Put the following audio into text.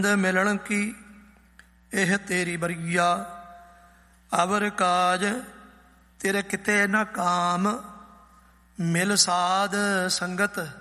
ਮਿਲਣ ਕੀ ਇਹ ਤੇਰੀ ਬਰੀਆ, ਅਵਰ ਕਾਜ ਤੇਰੇ ਕਿਤੇ ਨਾ ਕਾਮ, ਮਿਲ ਸਾਧ ਸੰਗਤ